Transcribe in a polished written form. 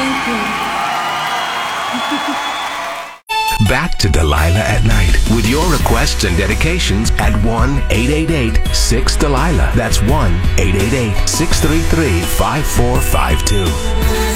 Thank you. Back to Delilah at Night with your requests and dedications at 1-888-6-DELILAH. That's 1-888-633-5452.